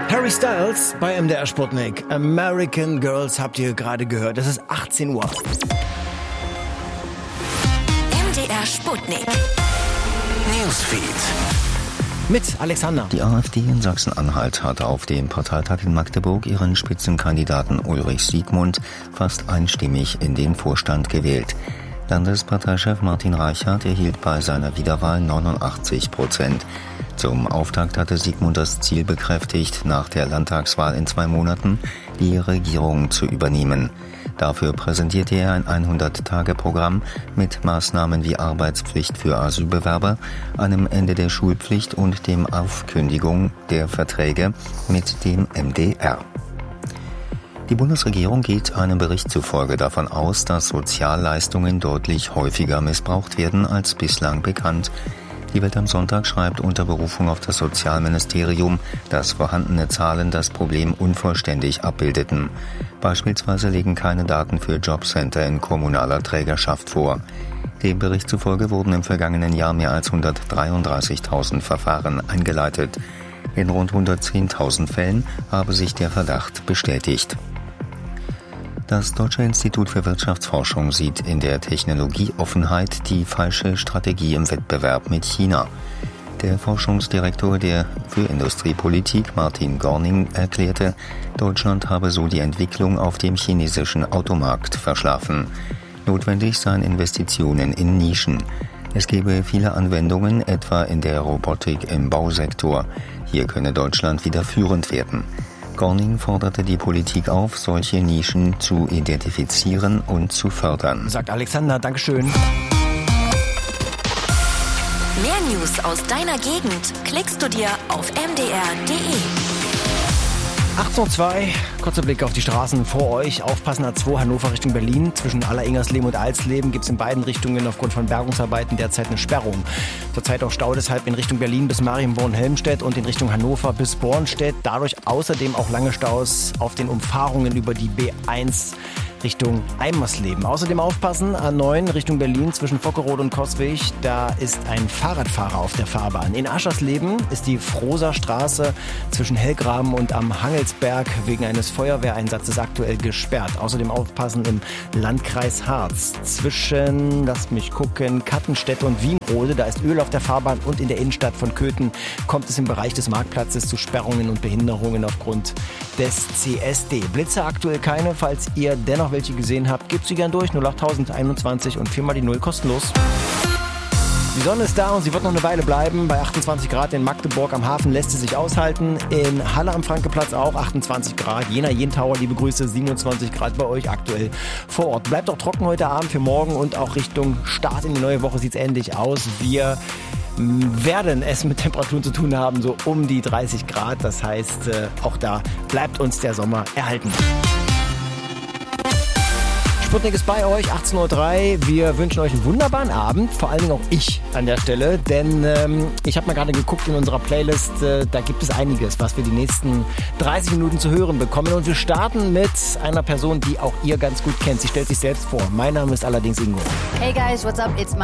Harry Styles bei MDR Sputnik. American Girls habt ihr gerade gehört. Es ist 18 Uhr. MDR Sputnik. Newsfeed. Mit Alexander. Die AfD in Sachsen-Anhalt hat auf dem Parteitag in Magdeburg ihren Spitzenkandidaten Ulrich Siegmund fast einstimmig in den Vorstand gewählt. Landesparteichef Martin Reichert erhielt bei seiner Wiederwahl 89%. Zum Auftakt hatte Siegmund das Ziel bekräftigt, nach der Landtagswahl in 2 Monaten die Regierung zu übernehmen. Dafür präsentierte er ein 100-Tage-Programm mit Maßnahmen wie Arbeitspflicht für Asylbewerber, einem Ende der Schulpflicht und dem Aufkündigung der Verträge mit dem MdR. Die Bundesregierung geht einem Bericht zufolge davon aus, dass Sozialleistungen deutlich häufiger missbraucht werden als bislang bekannt. Die Welt am Sonntag schreibt unter Berufung auf das Sozialministerium, dass vorhandene Zahlen das Problem unvollständig abbildeten. Beispielsweise liegen keine Daten für Jobcenter in kommunaler Trägerschaft vor. Dem Bericht zufolge wurden im vergangenen Jahr mehr als 133.000 Verfahren eingeleitet. In rund 110.000 Fällen habe sich der Verdacht bestätigt. Das Deutsche Institut für Wirtschaftsforschung sieht in der Technologieoffenheit die falsche Strategie im Wettbewerb mit China. Der Forschungsdirektor für Industriepolitik, Martin Gorning, erklärte, Deutschland habe so die Entwicklung auf dem chinesischen Automarkt verschlafen. Notwendig seien Investitionen in Nischen. Es gebe viele Anwendungen, etwa in der Robotik im Bausektor. Hier könne Deutschland wieder führend werden. Gorning forderte die Politik auf, solche Nischen zu identifizieren und zu fördern. Sagt Alexander, Dankeschön. Mehr News aus deiner Gegend klickst du dir auf mdr.de. 18.02 Uhr, kurzer Blick auf die Straßen vor euch. Aufpassen, A2 Hannover Richtung Berlin. Zwischen Aller-Ingersleben und Alsleben gibt es in beiden Richtungen aufgrund von Bergungsarbeiten derzeit eine Sperrung. Zurzeit auch Stau deshalb in Richtung Berlin bis Marienborn-Helmstedt und in Richtung Hannover bis Bornstedt. Dadurch außerdem auch lange Staus auf den Umfahrungen über die B1 Richtung Eimersleben. Außerdem aufpassen, A9 Richtung Berlin zwischen Vockeroth und Coswig. Da ist ein Fahrradfahrer auf der Fahrbahn. In Aschersleben ist die Frohser Straße zwischen Hellgraben und am Hangelsberg wegen eines Feuerwehreinsatzes aktuell gesperrt. Außerdem aufpassen im Landkreis Harz zwischen, lasst mich gucken, Kattenstedt und Wienrode. Da ist Öl auf der Fahrbahn und in der Innenstadt von Köthen kommt es im Bereich des Marktplatzes zu Sperrungen und Behinderungen aufgrund des CSD. Blitze aktuell keine, falls ihr dennoch welche gesehen habt, gebt sie gern durch. 08021 und 4 mal die 0 kostenlos. Die Sonne ist da und sie wird noch eine Weile bleiben. Bei 28 Grad in Magdeburg am Hafen lässt sie sich aushalten. In Halle am Frankeplatz auch 28 Grad. Jena, Jentauer, liebe Grüße, 27 Grad bei euch aktuell vor Ort. Bleibt auch trocken heute Abend für morgen und auch Richtung Start in die neue Woche sieht es ähnlich aus. Wir werden es mit Temperaturen zu tun haben, so um die 30 Grad. Das heißt, auch da bleibt uns der Sommer erhalten. Sputnik ist bei euch, 18.03 Uhr. Wir wünschen euch einen wunderbaren Abend, vor allen Dingen auch ich an der Stelle, denn ich habe mal gerade geguckt in unserer Playlist, da gibt es einiges, was wir die nächsten 30 Minuten zu hören bekommen und wir starten mit einer Person, die auch ihr ganz gut kennt. Sie stellt sich selbst vor. Mein Name ist allerdings Ingo. Hey guys, what's up? It's